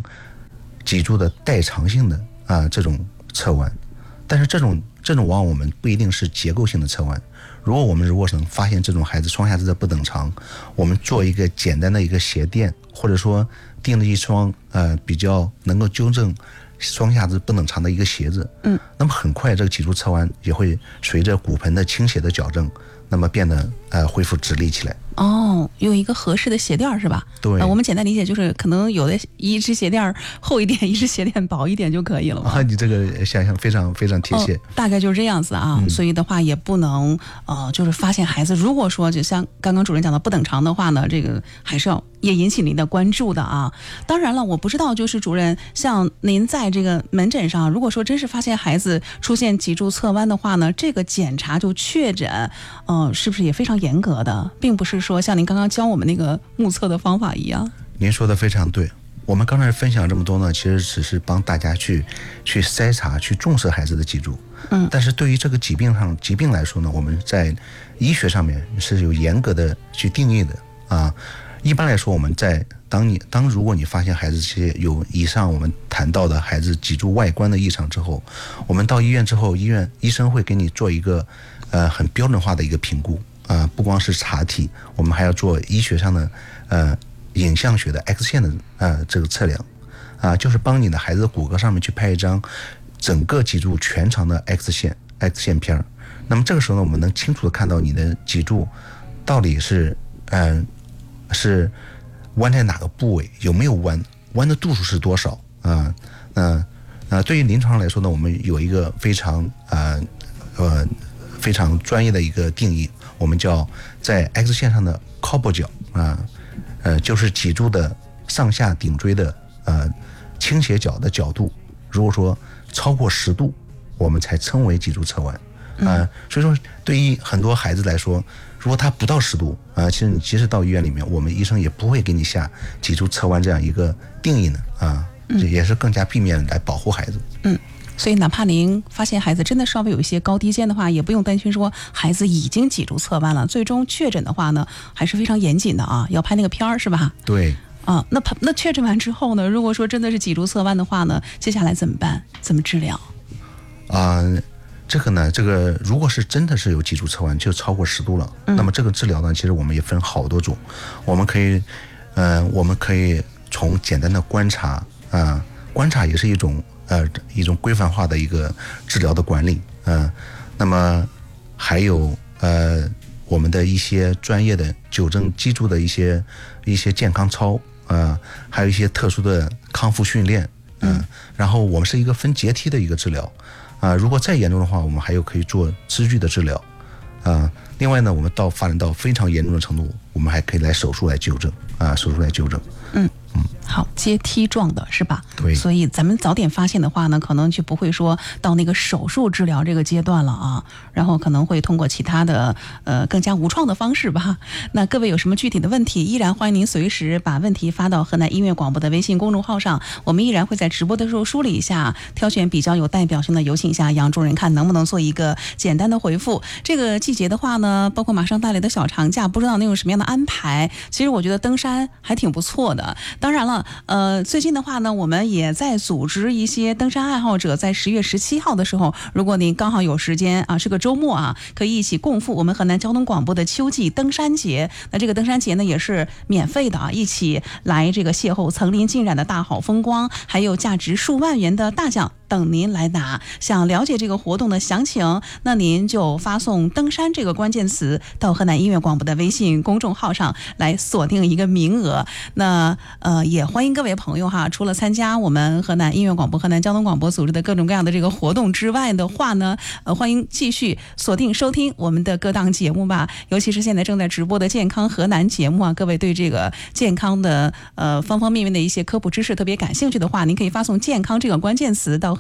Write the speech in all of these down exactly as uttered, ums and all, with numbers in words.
脊柱的代偿性的啊、呃、这种侧弯，但是这种这种往往我们不一定是结构性的侧弯。如果我们如果能发现这种孩子双下肢的不等长，我们做一个简单的一个鞋垫，或者说订了一双呃比较能够纠正双下肢不等长的一个鞋子，嗯，那么很快这个脊柱侧弯也会随着骨盆的倾斜的矫正，那么变得呃恢复直立起来。 哦，有一个合适的鞋垫是吧？ 对、 呃，我们简单理解就是可能有的一只鞋垫厚一点，一只鞋垫薄一点就可以了嘛。 啊，你这个想象非常非常贴切、哦、 大概就是这样子啊、嗯、所以的话也不能呃就是发现孩子如果说就像刚刚主任讲的不等长的话呢，这个还是要也引起您的关注的啊。当然了，我不知道就是主任像您在这个门诊上，如果说真是发现孩子出现脊柱侧弯的话呢，这个检查就确诊呃是不是也非常严格的，并不是说像您刚刚教我们那个目测的方法一样。 您说的非常对，我们刚才分享这么多呢，其实只是帮大家去去筛查去重视孩子的脊柱，嗯，但是对于这个疾病上疾病来说呢，我们在医学上面是有严格的去定义的啊。一般来说，我们在当你当如果你发现孩子这些有以上我们谈到的孩子脊柱外观的异常之后，我们到医院之后，医院医生会给你做一个呃很标准化的一个评估啊、呃，不光是查体，我们还要做医学上的呃影像学的 X 线的呃这个测量啊、呃，就是帮你的孩子的骨骼上面去拍一张整个脊柱全长的 X 线 X 线片。那么这个时候呢，我们能清楚的看到你的脊柱到底是嗯。呃是弯在哪个部位，有没有弯，弯的度数是多少啊？那呃，对于临床上来说呢，我们有一个非常呃呃非常专业的一个定义，我们叫在 X 线上的靠背角啊，呃，就是脊柱的上下顶椎的呃倾斜角的角度，如果说超过十度，我们才称为脊柱侧弯啊、呃。所以说，对于很多孩子来说，如果他不到十度啊、呃，其实你即使到医院里面，我们医生也不会给你下脊柱侧弯这样一个定义呢啊，这、呃、也是更加避免来保护孩子。 嗯，所以哪怕您发现孩子真的稍微有一些高低肩的话，也不用担心说孩子已经脊柱侧弯了，最终确诊的话呢，还是非常严谨的啊，要拍那个片儿是吧？ 对。 啊，那那确诊完之后呢，如果说真的是脊柱侧弯的话呢，接下来怎么办？怎么治疗？ 啊、呃。这个呢，这个如果是真的是有脊柱侧弯，就超过十度了、嗯，那么这个治疗呢，其实我们也分好多种。我们可以，呃，我们可以从简单的观察啊、呃，观察也是一种呃一种规范化的一个治疗的管理，嗯、呃，那么还有呃我们的一些专业的纠正脊柱的一些一些健康操啊、呃，还有一些特殊的康复训练，嗯、呃，然后我们是一个分阶梯的一个治疗。啊、呃，如果再严重的话，我们还有可以做支具的治疗，啊、呃，另外呢，我们到发展到非常严重的程度，我们还可以来手术来纠正，啊、呃，手术来纠正。 嗯嗯，好，阶梯状的是吧？ 对。 所以咱们早点发现的话呢，可能就不会说到那个手术治疗这个阶段了啊，然后可能会通过其他的呃更加无创的方式吧。那各位有什么具体的问题，依然欢迎您随时把问题发到河南音乐广播的微信公众号上，我们依然会在直播的时候梳理一下，挑选比较有代表性的，有请一下杨主任看能不能做一个简单的回复。这个季节的话呢，包括马上到来的小长假，不知道您有什么样的安排？其实我觉得登山还挺不错的。当然了，呃，最近的话呢，我们也在组织一些登山爱好者，在十月十七号的时候，如果您刚好有时间啊，是个周末啊，可以一起共赴我们河南交通广播的秋季登山节。那这个登山节呢，也是免费的啊，一起来这个邂逅层林尽染的大好风光，还有价值数万元的大奖等您来拿。想了解这个活动的详情，那您就发送登山这个关键词到河南音乐广播的微信公众号上来锁定一个名额。那呃，也欢迎各位朋友哈，除了参加我们河南音乐广播、河南交通广播组织的各种各样的这个活动之外的话呢，呃，欢迎继续锁定收听我们的各档节目吧。尤其是现在正在直播的健康河南节目啊，各位对这个健康的呃方方面面的一些科普知识特别感兴趣的话，您可以发送健康这个关键词到河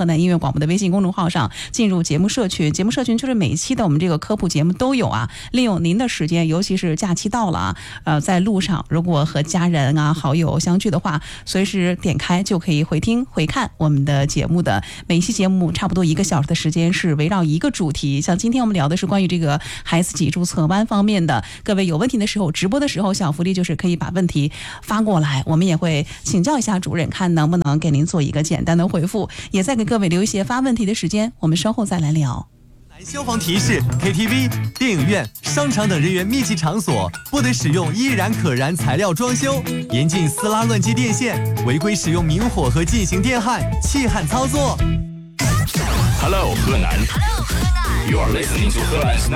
河南音乐广播的微信公众号上进入节目社群，节目社群就是每一期的我们这个科普节目都有啊。利用您的时间，尤其是假期到了啊，呃，在路上如果和家人啊好友相聚的话，随时点开就可以回听回看我们的节目的。每一期节目差不多一个小时的时间是围绕一个主题，像今天我们聊的是关于这个孩子脊柱侧弯方面的。各位有问题的时候，直播的时候小福利就是可以把问题发过来，我们也会请教一下主任，看能不能给您做一个简单的回复，也再给各位留一些发问题的时间，我们稍后再来聊。 消防提示 ：K T V、电影院、商场等人员密集场所不得使用易燃可燃材料装修，严禁撕拉乱接电线，违规使用明火和进行电焊、气焊操作。 Hello， 河南。Hello， 河南。You are listening to 河南